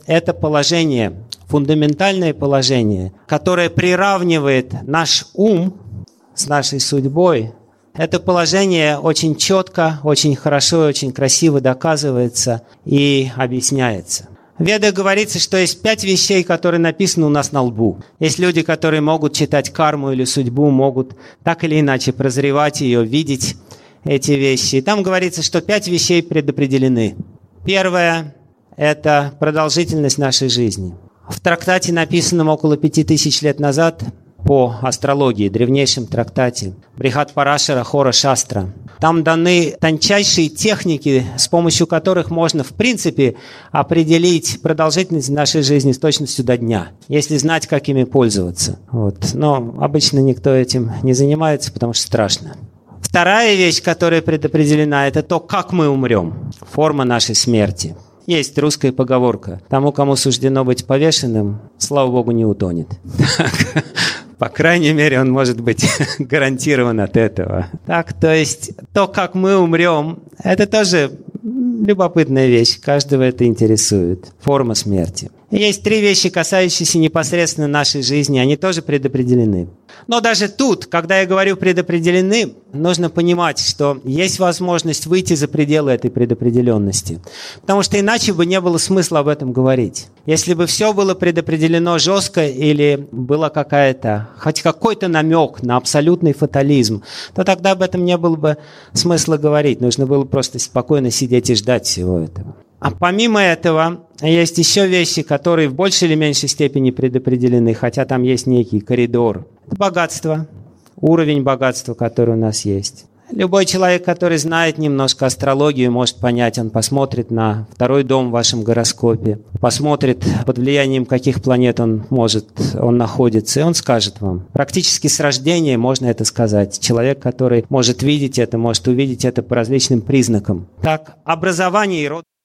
это положение, фундаментальное положение, которое приравнивает наш ум с нашей судьбой. Это положение очень четко, очень хорошо и очень красиво доказывается и объясняется. В Ведах говорится, что есть 5 вещей, которые написаны у нас на лбу. Есть люди, которые могут читать карму или судьбу, могут так или иначе прозревать ее, видеть эти вещи. И там говорится, что 5 вещей предопределены. Первое – это продолжительность нашей жизни. В трактате, написанном около 5000 лет назад, по астрологии, древнейшем трактате Брихат-Парашара Хора-Шастра. Там даны тончайшие техники, с помощью которых можно, в принципе, определить продолжительность нашей жизни с точностью до дня, если знать, как ими пользоваться. Но обычно никто этим не занимается, потому что страшно. Вторая вещь, которая предопределена, это то, как мы умрем, форма нашей смерти. Есть русская поговорка: тому, кому суждено быть повешенным, слава богу, не утонет. По крайней мере, он может быть гарантирован от этого. То есть то, как мы умрем, это тоже любопытная вещь. Каждого это интересует. Форма смерти. И есть 3 вещи, касающиеся непосредственно нашей жизни. Они тоже предопределены. Но даже тут, когда я говорю предопределены, нужно понимать, что есть возможность выйти за пределы этой предопределенности. Потому что иначе бы не было смысла об этом говорить. Если бы все было предопределено жестко или было хоть какой-то намек на абсолютный фатализм, то тогда об этом не было бы смысла говорить. Нужно было просто спокойно сидеть и ждать всего этого. А помимо этого, есть еще вещи, которые в большей или меньшей степени предопределены, хотя там есть некий коридор. Это богатство, уровень богатства, который у нас есть. Любой человек, который знает немножко астрологию, может понять, он посмотрит на 2-й дом в вашем гороскопе, посмотрит, под влиянием каких планет он находится, и он скажет вам. Практически с рождения можно это сказать. Человек, который может видеть это, может увидеть это по различным признакам. Так, образование и род.